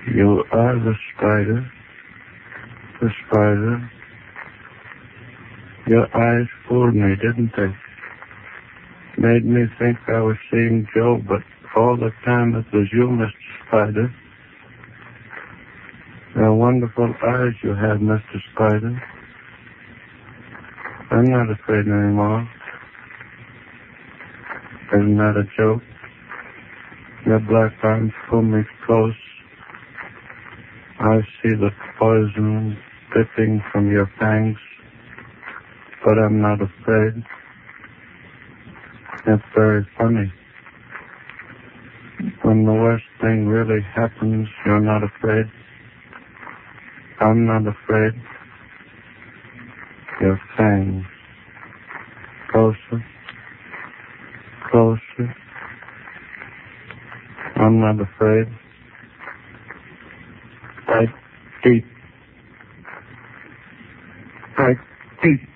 You are the spider. The spider. Your eyes fooled me, didn't they? Made me think I was seeing Joe, but all the time it was you, Mr. Spider. The wonderful eyes you have, Mr. Spider. I'm not afraid anymore. Isn't that a joke? Your black arms pull me close. I see the poison dripping from your fangs, but I'm not afraid. It's very funny. When the worst thing really happens, you're not afraid. I'm not afraid. Your fangs. Closer. Closer. I'm not afraid. Tight, deep. Tight, deep.